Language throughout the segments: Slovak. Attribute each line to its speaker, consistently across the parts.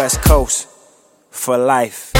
Speaker 1: West Coast for life.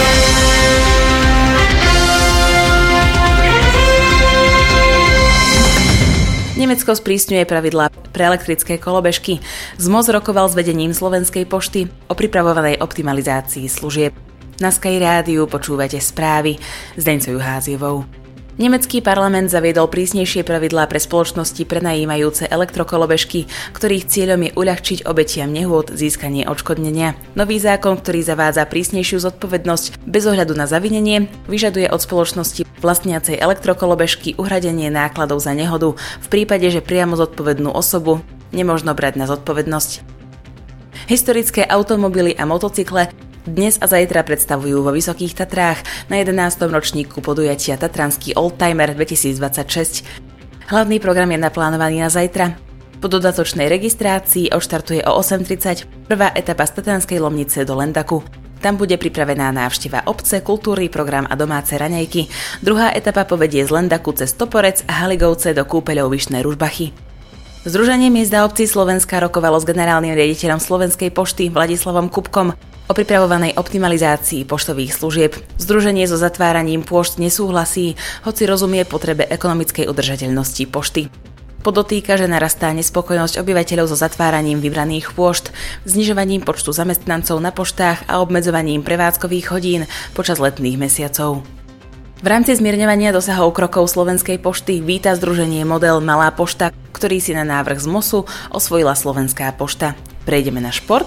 Speaker 2: Nemecko sprísňuje pravidlá pre elektrické kolobežky. ZMOS rokoval s vedením Slovenskej pošty o pripravovanej optimalizácii služieb. Na Sky Rádiu počúvate správy s Deňcou Juházievou. Nemecký parlament zaviedol prísnejšie pravidlá pre spoločnosti prenajímajúce elektrokolobežky, ktorých cieľom je uľahčiť obetiam nehôd získanie odškodnenia. Nový zákon, ktorý zavádza prísnejšiu zodpovednosť bez ohľadu na zavinenie, vyžaduje od spoločnosti vlastniacej elektrokolobežky uhradenie nákladov za nehodu v prípade, že priamo zodpovednú osobu nemožno brať na zodpovednosť. Historické automobily a motocykle dnes a zajtra predstavujú vo Vysokých Tatrách na 11. ročníku podujatia Tatranský Oldtimer 2026. Hlavný program je naplánovaný na zajtra. Po dodatočnej registrácii odštartuje o 8:30 prvá etapa z Tatranskej Lomnice do Lendaku. Tam bude pripravená návšteva obce, kultúry, program a domáce raňajky. Druhá etapa povedie z Lendaku cez Toporec a Haligovce do kúpeľov Vyšné Ružbachy. Združenie miest a obcí Slovenska rokovalo s generálnym riaditeľom Slovenskej pošty Vladislavom Kubkom o pripravovanej optimalizácii poštových služieb. Združenie so zatváraním pôšt nesúhlasí, hoci rozumie potrebe ekonomickej udržateľnosti pošty. Podotýka, že narastá nespokojnosť obyvateľov so zatváraním vybraných pôšt, znižovaním počtu zamestnancov na poštách a obmedzovaním prevádzkových hodín počas letných mesiacov. V rámci zmierňovania dosahov krokov Slovenskej pošty víta združenie model Malá pošta, ktorý si na návrh z MOSu osvojila Slovenská pošta. Prejdeme na šport.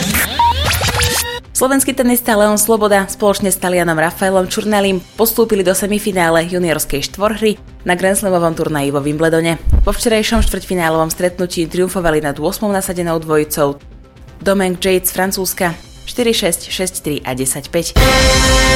Speaker 2: Slovenský tenista Leon Sloboda spoločne s Talianom Rafaelom Čurnelim postúpili do semifinále juniorskej štvorhry na Grand Slamovom turnaji vo Wimbledone. Po včerajšom štvrťfinálovom stretnutí triumfovali nad 8. nasadenou dvojicou Domenech Jade z Francúzska 4-6, 6-3 a 10-5.